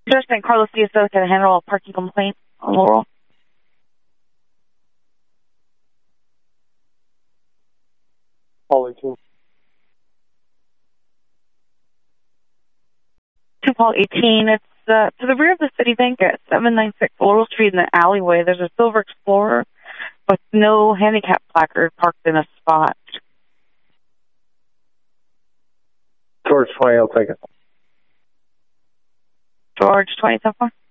Just St. Carlos DSO can handle a parking complaint on Laurel. Paul 18. 2 Paul 18. It's to the rear of the City Bank at 796 Laurel Street in the alleyway. There's a Silver Explorer with no handicap placard parked in a spot. George 20, I'll take it. George 20 so far?